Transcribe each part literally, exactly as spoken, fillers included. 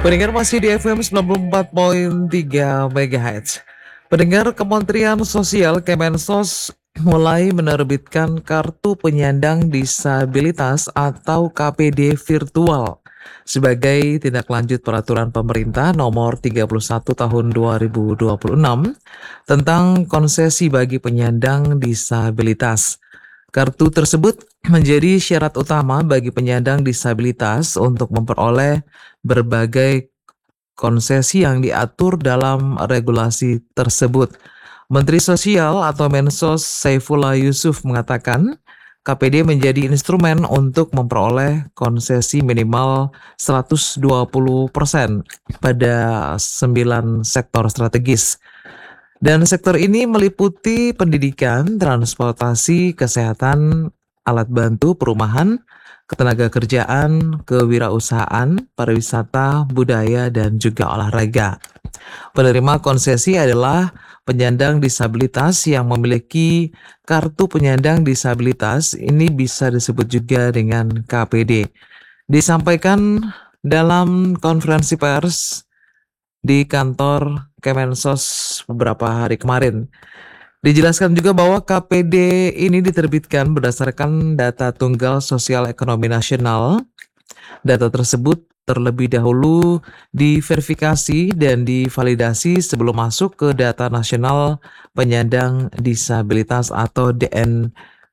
Pendengar masih di F M sembilan puluh empat koma tiga MHz. Pendengar, Kementerian Sosial Kemensos mulai menerbitkan kartu penyandang disabilitas atau K P D virtual sebagai tindak lanjut peraturan pemerintah nomor tiga puluh satu tahun dua ribu dua puluh enam tentang konsesi bagi penyandang disabilitas. Kartu tersebut menjadi syarat utama bagi penyandang disabilitas untuk memperoleh berbagai konsesi yang diatur dalam regulasi tersebut. Menteri Sosial atau Mensos Saifullah Yusuf mengatakan, K P D menjadi instrumen untuk memperoleh konsesi minimal seratus dua puluh persen pada sembilan sektor strategis. Dan sektor ini meliputi pendidikan, transportasi, kesehatan, alat bantu, perumahan, ketenagakerjaan, kewirausahaan, pariwisata, budaya, dan juga olahraga. Penerima konsesi adalah penyandang disabilitas yang memiliki kartu penyandang disabilitas. Ini bisa disebut juga dengan K P D. Disampaikan dalam konferensi pers di kantor Kemensos beberapa hari kemarin. Dijelaskan juga bahwa K P D ini diterbitkan berdasarkan data tunggal sosial ekonomi nasional. Data tersebut terlebih dahulu diverifikasi dan divalidasi sebelum masuk ke data nasional penyandang disabilitas atau D N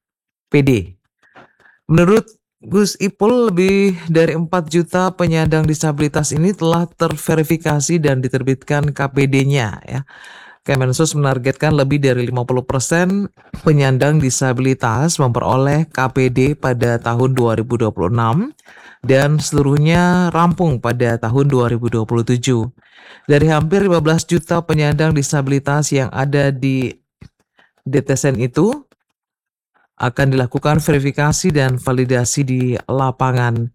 P D. Menurut Gus Ipul, lebih dari empat juta penyandang disabilitas ini telah terverifikasi dan diterbitkan K P D-nya ya. Kemensos menargetkan lebih dari lima puluh persen penyandang disabilitas memperoleh K P D pada tahun dua ribu dua puluh enam dan seluruhnya rampung pada tahun dua ribu dua puluh tujuh. Dari hampir lima belas juta penyandang disabilitas yang ada di D T S N itu, akan dilakukan verifikasi dan validasi di lapangan.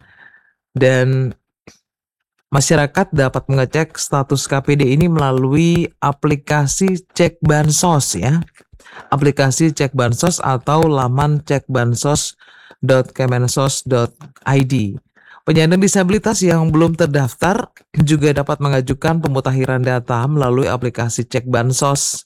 Dan masyarakat dapat mengecek status K P D ini melalui aplikasi Cek Bansos ya. Aplikasi Cek Bansos atau laman cek bansos dot kemensos dot i d. Penyandang disabilitas yang belum terdaftar juga dapat mengajukan pemutakhiran data melalui aplikasi Cek Bansos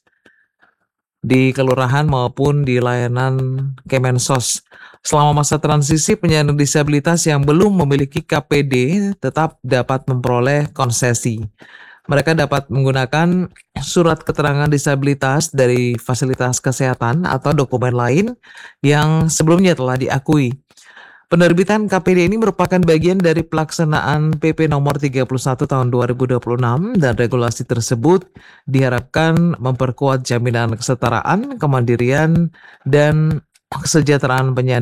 di kelurahan maupun di layanan Kemensos. Selama masa transisi, penyandang disabilitas yang belum memiliki K P D tetap dapat memperoleh konsesi. Mereka dapat menggunakan surat keterangan disabilitas dari fasilitas kesehatan atau dokumen lain yang sebelumnya telah diakui. Penerbitan K P D ini merupakan bagian dari pelaksanaan P P nomor tiga puluh satu tahun dua ribu dua puluh enam dan regulasi tersebut diharapkan memperkuat jaminan kesetaraan, kemandirian, dan kesejahteraan penyandang